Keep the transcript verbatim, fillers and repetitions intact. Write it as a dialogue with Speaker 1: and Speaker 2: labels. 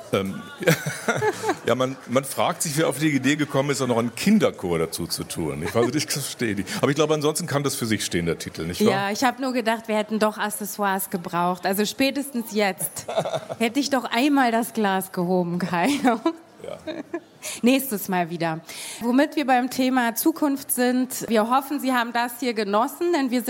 Speaker 1: Ähm, ja, man, man fragt sich, wer auf die Idee gekommen ist, auch noch einen Kinderchor dazu zu tun. Ich weiß nicht, ich verstehe die. Aber ich glaube, ansonsten kann das für sich stehen, der Titel, nicht wahr?
Speaker 2: Ja, ich habe nur gedacht, wir hätten doch Accessoires gebraucht. Also spätestens jetzt hätte ich doch einmal das Glas gehoben, Kai.
Speaker 1: Ja.
Speaker 2: Nächstes Mal wieder. Womit wir beim Thema Zukunft sind, wir hoffen, Sie haben das hier genossen, denn wir sind